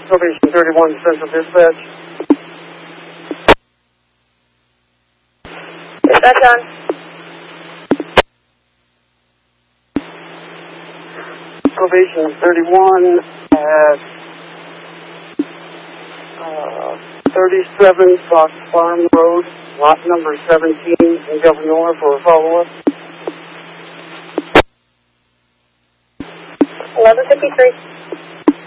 Probation 31 Central Dispatch. Dispatch on. Probation 31 at 37 Fox Farm Road, lot number 17 in Governor for a follow-up. 1153.